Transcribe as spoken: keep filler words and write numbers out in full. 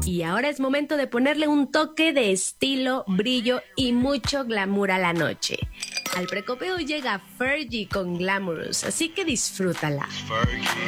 Y ahora es momento de ponerle un toque de estilo, brillo y mucho glamour a la noche. Al Precopeo llega Fergie con Glamorous, así que disfrútala.